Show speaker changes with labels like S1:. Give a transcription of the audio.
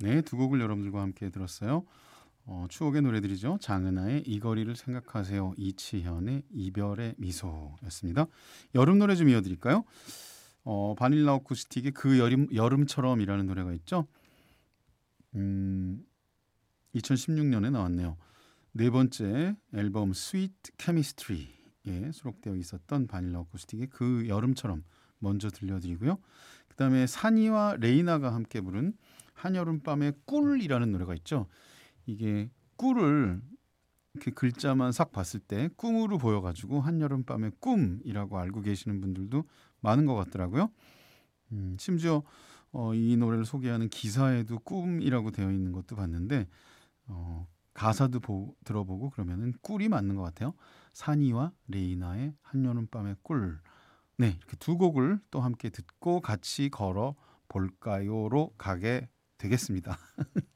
S1: 네, 두 곡을 여러분들과 함께 들었어요. 추억의 노래들이죠. 장은하의 이 거리를 생각하세요. 이치현의 이별의 미소였습니다. 여름 노래 좀 이어드릴까요? 바닐라 어쿠스틱의 그 여름처럼이라는 노래가 있죠. 2016년에 나왔네요. 네 번째 앨범 스위트 케미스트리에 수록되어 있었던 바닐라 어쿠스틱의 그 여름처럼 먼저 들려드리고요. 그 다음에 산이와 레이나가 함께 부른 한여름밤의 꿀이라는 노래가 있죠. 이게 꿀을 이렇게 글자만 싹 봤을 때 꿈으로 보여가지고 한여름밤의 꿈이라고 알고 계시는 분들도 많은 것 같더라고요. 심지어 이 노래를 소개하는 기사에도 꿈이라고 되어 있는 것도 봤는데 가사도 들어보고 그러면은 꿀이 맞는 것 같아요. 산이와 레이나의 한여름밤의 꿀. 네, 이렇게 두 곡을 또 함께 듣고 같이 걸어 볼까요로 가게 되겠습니다.